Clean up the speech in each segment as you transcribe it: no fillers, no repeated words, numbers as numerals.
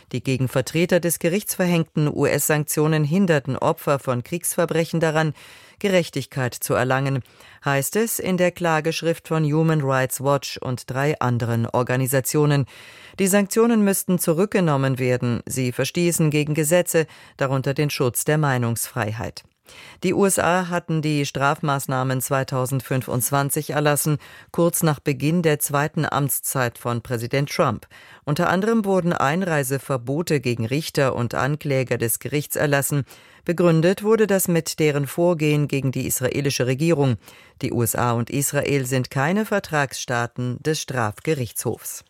Die gegen Vertreter des Gerichts verhängten US-Sanktionen hinderten Opfer von Kriegsverbrechen daran, Gerechtigkeit zu erlangen, heißt es in der Klageschrift von Human Rights Watch und 3 anderen Organisationen. Die Sanktionen müssten zurückgenommen werden. Sie verstießen gegen Gesetze, darunter den Schutz der Meinungsfreiheit. Die USA hatten die Strafmaßnahmen 2025 erlassen, kurz nach Beginn der 2. Amtszeit von Präsident Trump. Unter anderem wurden Einreiseverbote gegen Richter und Ankläger des Gerichts erlassen. Begründet wurde das mit deren Vorgehen gegen die israelische Regierung. Die USA und Israel sind keine Vertragsstaaten des Strafgerichtshofs.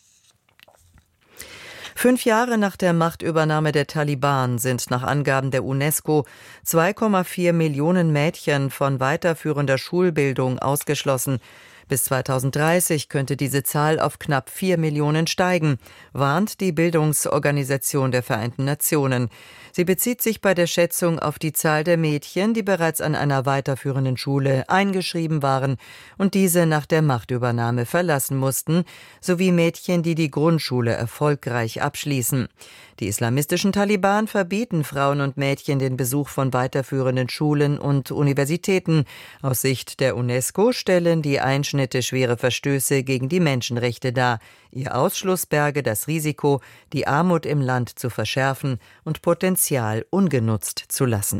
5 Jahre nach der Machtübernahme der Taliban sind nach Angaben der UNESCO 2,4 Millionen Mädchen von weiterführender Schulbildung ausgeschlossen. Bis 2030 könnte diese Zahl auf knapp 4 Millionen steigen, warnt die Bildungsorganisation der Vereinten Nationen. Sie bezieht sich bei der Schätzung auf die Zahl der Mädchen, die bereits an einer weiterführenden Schule eingeschrieben waren und diese nach der Machtübernahme verlassen mussten, sowie Mädchen, die die Grundschule erfolgreich abschließen. Die islamistischen Taliban verbieten Frauen und Mädchen den Besuch von weiterführenden Schulen und Universitäten. Aus Sicht der UNESCO stellen die Einschnitte schwere Verstöße gegen die Menschenrechte dar. Ihr Ausschluss berge das Risiko, die Armut im Land zu verschärfen und Potenzial ungenutzt zu lassen.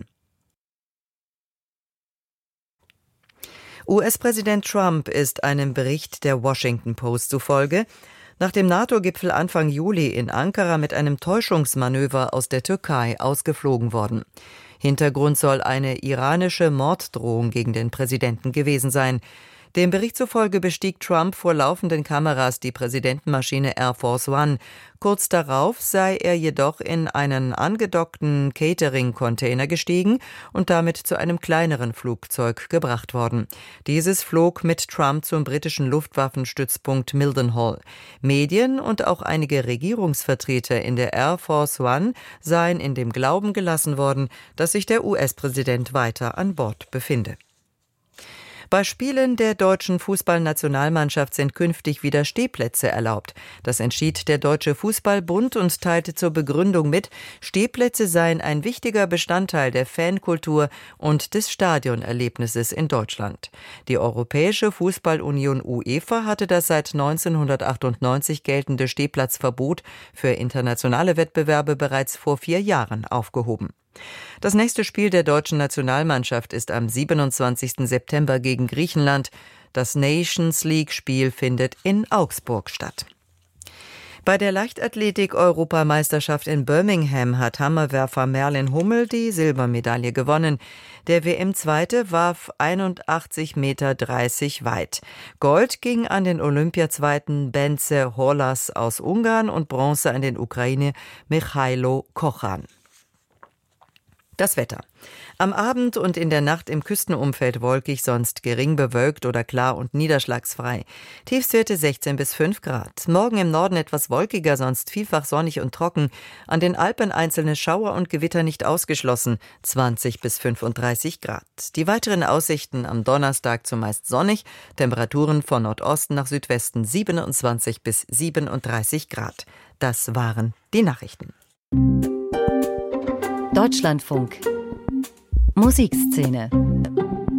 US-Präsident Trump ist einem Bericht der Washington Post zufolge nach dem NATO-Gipfel Anfang Juli in Ankara mit einem Täuschungsmanöver aus der Türkei ausgeflogen worden. Hintergrund soll eine iranische Morddrohung gegen den Präsidenten gewesen sein. Dem Bericht zufolge bestieg Trump vor laufenden Kameras die Präsidentenmaschine Air Force One. Kurz darauf sei er jedoch in einen angedockten Catering-Container gestiegen und damit zu einem kleineren Flugzeug gebracht worden. Dieses flog mit Trump zum britischen Luftwaffenstützpunkt Mildenhall. Medien und auch einige Regierungsvertreter in der Air Force One seien in dem Glauben gelassen worden, dass sich der US-Präsident weiter an Bord befinde. Bei Spielen der deutschen Fußballnationalmannschaft sind künftig wieder Stehplätze erlaubt. Das entschied der Deutsche Fußballbund und teilte zur Begründung mit, Stehplätze seien ein wichtiger Bestandteil der Fankultur und des Stadionerlebnisses in Deutschland. Die Europäische Fußballunion UEFA hatte das seit 1998 geltende Stehplatzverbot für internationale Wettbewerbe bereits vor 4 Jahren aufgehoben. Das nächste Spiel der deutschen Nationalmannschaft ist am 27. September gegen Griechenland. Das Nations-League-Spiel findet in Augsburg statt. Bei der Leichtathletik-Europameisterschaft in Birmingham hat Hammerwerfer Merlin Hummel die Silbermedaille gewonnen. Der WM-Zweite warf 81,30 Meter weit. Gold ging an den Olympiazweiten Bence Horlas aus Ungarn und Bronze an den Ukrainer Michailo Kochan. Das Wetter. Am Abend und in der Nacht im Küstenumfeld wolkig, sonst gering bewölkt oder klar und niederschlagsfrei. Tiefstwerte 16 bis 5 Grad. Morgen im Norden etwas wolkiger, sonst vielfach sonnig und trocken. An den Alpen einzelne Schauer und Gewitter nicht ausgeschlossen. 20 bis 35 Grad. Die weiteren Aussichten am Donnerstag zumeist sonnig. Temperaturen von Nordosten nach Südwesten 27 bis 37 Grad. Das waren die Nachrichten. Deutschlandfunk Musikszene